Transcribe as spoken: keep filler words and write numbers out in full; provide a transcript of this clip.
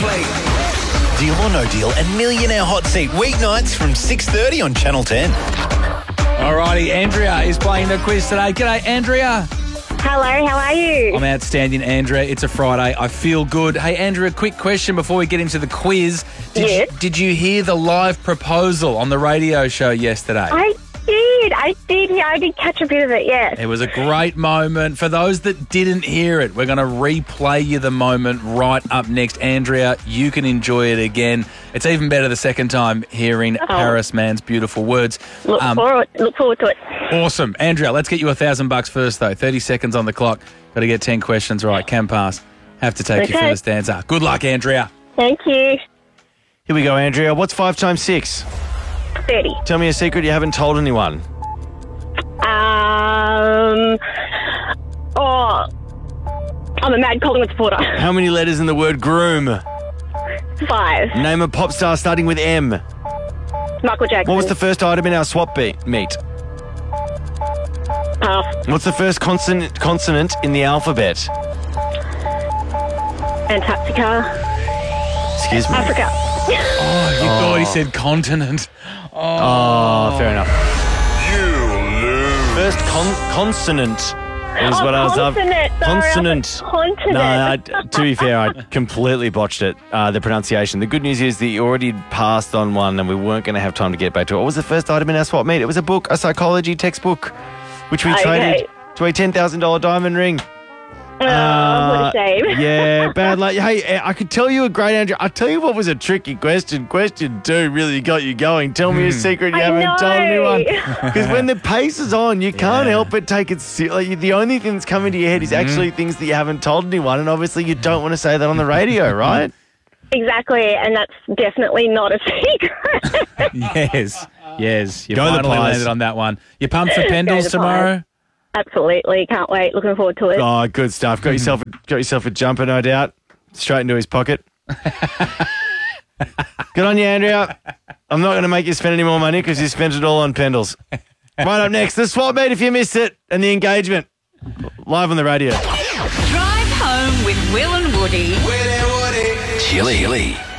plate. Deal or No Deal and Millionaire Hot Seat weeknights from six thirty on Channel ten. Alrighty, Andrea is playing the quiz today. G'day, Andrea. Hello, how are you? I'm outstanding, Andrea. It's a Friday. I feel good. Hey, Andrea, quick question before we get into the quiz. Did, Yes. you, did you hear the live proposal on the radio show yesterday? I did. I did. Yeah, I did catch a bit of it, yes. It was a great moment. For those that didn't hear it, we're going to replay you the moment right up next. Andrea, you can enjoy it again. It's even better the second time hearing Oh. Paris Man's beautiful words. Look, Um, forward, look forward to it. Awesome. Andrea, let's get you a thousand bucks first, though. thirty seconds on the clock. Got to get ten questions right. Can pass. Have to take you Okay. for the stanza. Good luck, Andrea. Thank you. Here we go, Andrea. What's five times six? thirty. Tell me a secret you haven't told anyone. Um, oh, I'm a mad Collingwood supporter. How many letters in the word groom? Five. Name a pop star starting with M. Michael Jackson. What was the first item in our swap be- meet? Pass. What's the first consonant consonant in the alphabet? Antarctica. Excuse me? Africa. Oh, you thought he said continent. Oh, fair enough. First con- consonant is Oh, what I was up. consonant. Sorry, I was Consonant. Continent. No, I, to be fair, I completely botched it, uh, the pronunciation. The good news is that you already passed on one and we weren't going to have time to get back to it. What was the first item in our swap meet? It was a book, a psychology textbook, which we Okay. traded to a ten thousand dollars diamond ring. Oh, Uh, what a shame. Yeah, bad luck. Hey, I could tell you a great answer. I'll tell you what was a tricky question. Question two really got you going. Tell me a secret you I haven't know. told anyone. Because when the pace is on, you can't Yeah. help but take it seriously. Like, the only thing that's coming to your head is actually things that you haven't told anyone. And obviously you don't want to say that on the radio, right? Exactly, and that's definitely not a secret. Yes. Yes. You Go the finally Pies. landed on that one. You pumped for Go Pendles the tomorrow? Absolutely, can't wait. Looking forward to it. Oh, good stuff. Got yourself, got yourself a jumper, no doubt. Straight into his pocket. Good on you, Andrea. I'm not going to make you spend any more money because you spent it all on Pendles. Right up next, the swap meet if you missed it, and the engagement. Live on the radio. Drive home with Will and Woody. Chilly.